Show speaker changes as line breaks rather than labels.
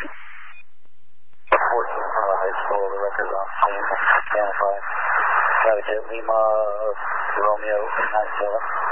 from the high school, the records on scene, identified. Private Jet Lima, Romeo 97.